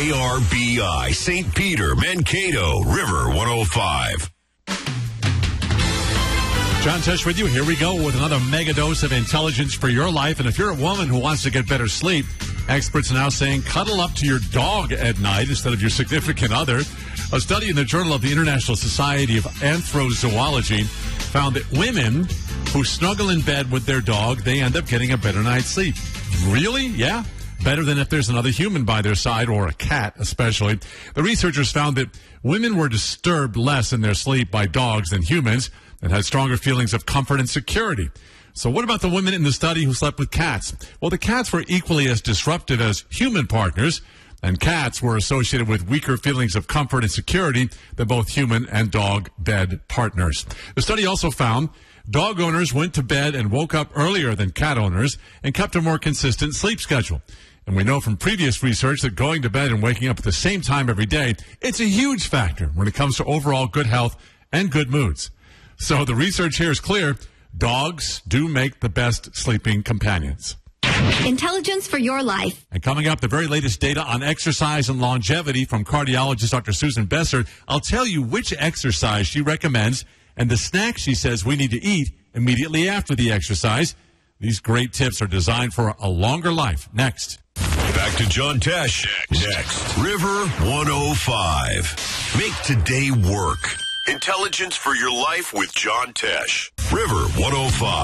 KRBI, St. Peter, Mankato, River 105. John Tesh with you. Here we go with another mega dose of intelligence for your life. And if you're a woman who wants to get better sleep, experts are now saying cuddle up to your dog at night instead of your significant other. A study in the Journal of the International Society of Anthrozoology found that women who snuggle in bed with their dog, they end up getting a better night's sleep. Really? Yeah. Better than if there's another human by their side, or a cat especially. The researchers found that women were disturbed less in their sleep by dogs than humans, and had stronger feelings of comfort and security. So what about the women in the study who slept with cats? Well, the cats were equally as disruptive as human partners, and cats were associated with weaker feelings of comfort and security than both human and dog bed partners. The study also found dog owners went to bed and woke up earlier than cat owners and kept a more consistent sleep schedule. And we know from previous research that going to bed and waking up at the same time every day, it's a huge factor when it comes to overall good health and good moods. So the research here is clear. Dogs do make the best sleeping companions. Intelligence for your life. And coming up, the very latest data on exercise and longevity from cardiologist Dr. Susan Besser. I'll tell you which exercise she recommends and the snacks she says we need to eat immediately after the exercise. These great tips are designed for a longer life. Next. Back to John Tesh. Next. River 105. Make today work. Intelligence for your life with John Tesh. River 105.